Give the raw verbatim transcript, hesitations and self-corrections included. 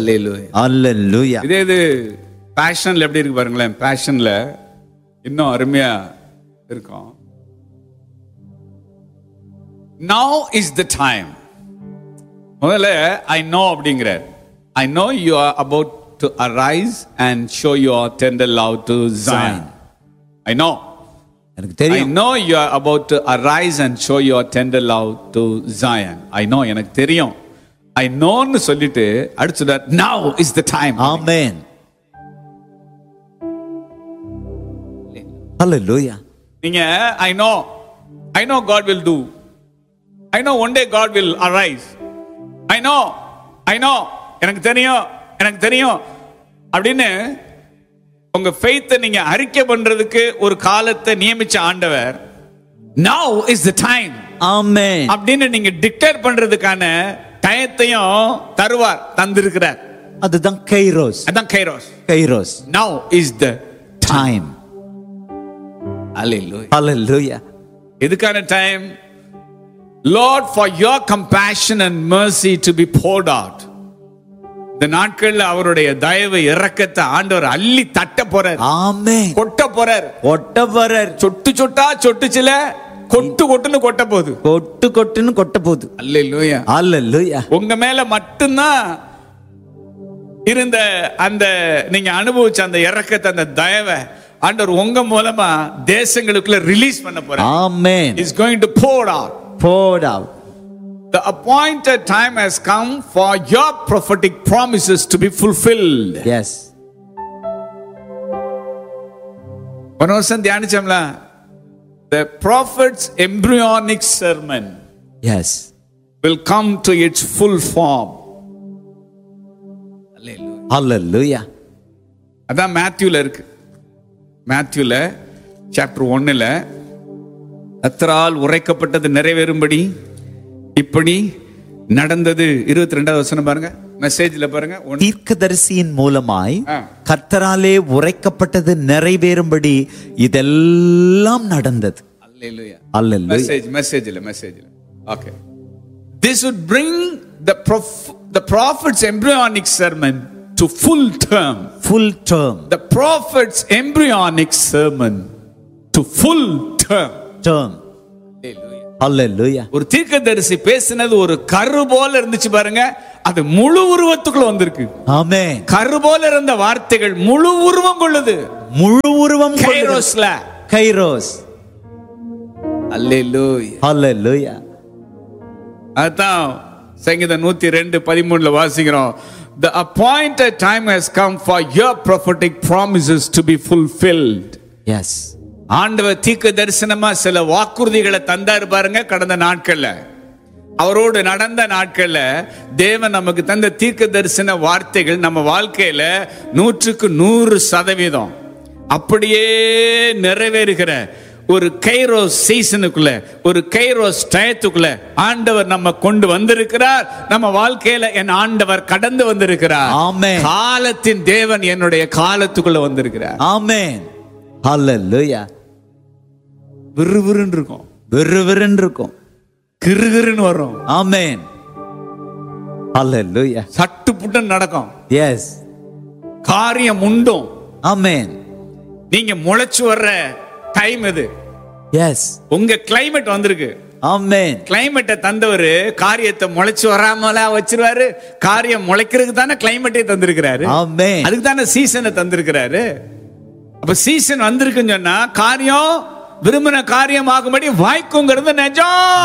அல்லேலூயா அல்லேலூயா. இதே இது பேஷன்ல எப்படி இருக்கு பாருங்களேன். பேஷன்ல இன்னும் அருமையா இருக்கும். Now is the time. முதல்ல I know அப்படிங்கிறார். I know you are about to arise and show your tender love to Zion. I know. எனக்கு I தெரியும். know you are about to arise and show your tender love to Zion. I know, எனக்கு தெரியும். I know னு சொல்லிட்டு அடுத்து now is the time. ஆமென். அல்லேலூயா. நீங்க I know I know God will do. I know one day God will arise. I know I know எனக்கு தெரியும் எனக்கு தெரியும் அப்படின்னு உங்க ஃபெய்த்தை நீங்க அறிக்கை பண்றதுக்கு ஒரு காலத்தை நியமிச்ச ஆண்டவர் now is the time ஆமென் அப்படின்னு நீங்க டிக்ளேர் பண்றதுக்கான டயத்தையும் தருவார், தந்திருக்கிறார். அதுதான் கைரோஸ். அதான் kairos. Kairos. now is the time. Hallelujah. Hallelujah. எதுக்கான time? Lord, for your compassion and mercy to be poured out. இந்த நாட்கள்ல அவருடைய தயவு இரக்கத்தை ஆண்டவர் அள்ளி தட்ட போறார். ஆமென். கொட்ட போறார். கொட்ட போறார். சொட்டு சொட்டா சொட்டுச்சுல கொட்டு கொட்டுன்னு கொட்ட போகுது. கொட்டு கொட்டுன்னு கொட்ட போகுது. அல்லேலூயா. அல்லேலூயா. உங்க மேல மட்டும்தான் இருந்த அந்த நீங்க அனுபவிச்ச அந்த இரக்கத்தை, அந்த தயவை ஆண்டவர் உங்க மூலமா தேசங்களுக்குள்ள ரிலீஸ் பண்ண போறார். ஆமென். Is going to pour out. poured out. The appointed time has come for your prophetic promises to be fulfilled. Yes. ஒரு வருஷம் தியானிச்சோம்ல, the prophet's embryonic sermon Yes. will come to its full form. Hallelujah. Hallelujah. அதான் மேத்யூல இருக்கு. மேத்யூல chapter ஒன்னுல கர்த்தரால் உரைக்கப்பட்டது நிறைவேறும்படி இப்படி நடந்தது. இருபத்தி ரெண்டாவது வசனம் பாருங்க, மெசேஜ்ல பாருங்க. தீர்க்கதரிசியின் மூலமாய் கர்த்தராலே உரைக்கப்பட்டது நிறைவேறும்படி இதெல்லாம் நடந்தது. அல்லேலூயா. அல்லேலூயா. மெசேஜ் மெசேஜ்ல மெசேஜ்ல okay. This would bring the prof, the prophet's embryonic sermon to full term. Full term. The prophet's embryonic sermon to full term. Term. Hallelujah. ஒரு தீர்க்கதரிசி பேசினது ஒரு கரு போல இருந்துச்சு பாருங்க, அது முழு உருவத்துக்குள்ள வந்திருக்கு. ஆமென். கரு போல இருந்த வார்த்தைகள் முழு உருவம் கொள்ளுது. முழு உருவம் கைரோஸ்ல. கைரோஸ். அல்லேலூயா. Hallelujah. அதான் சங்கீதம் நூத்தி ரெண்டு பதிமூணுல வாசிக்கிறோம். The appointed time has come for your prophetic promises to be fulfilled. Yes. ஆண்டவர் தீர்க்க தரிசனமா சில வாக்குறுதிகளை தந்தாரு பாருங்க. கடந்த நாட்கள்ல அவரோடு நடந்த நாட்கள்ல தேவன் நமக்கு தந்த தீர்க்க தரிசன வார்த்தைகள் நம்ம வாழ்க்கையில நூற்றுக்கு நூறு சதவீதம் அப்படியே நிறைவேறுகிற ஒரு கைரோஸ் சீசனுக்குள்ள, ஒரு கைரோஸ் டயத்துக்குள்ள ஆண்டவர் நம்ம கொண்டு வந்திருக்கிறார். நம்ம வாழ்க்கையில என் ஆண்டவர் கடந்து வந்திருக்கிறார். ஆமென். காலத்தின் தேவன் என்னுடைய காலத்துக்குள்ள வந்திருக்கிறார். ஆமென். Hallelujah. விறுவிறுன்னு இருக்கும், விறுவிறுன்னு இருக்கும், கிறுகிறுன்னு வரும். ஆமென். Hallelujah. சட்டு புட்டன் நடக்கும். Yes. காரியம் உண்டும். ஆமென். நீங்க முளைச்சு வர்ற டைம் இது. Yes. உங்க கிளைமேட் வந்திருக்கு. ஆமென். கிளைமேட்டை தந்தவரு காரியத்தை முளைச்சு வராமலா வச்சிருவாரு. காரியம் முளைக்கிறதுக்கு தானே கிளைமேட்டை தந்திருக்கிறாரு. ஆமென். அதுக்கு தானே சீசனை தந்திருக்கிறாரு. அப்ப சீசன் வந்திருக்குன்னு சொன்னா காரியம் விரும்பின காரியம் ஆகும்படி வாய்க்குங்கிறது நிஜம்.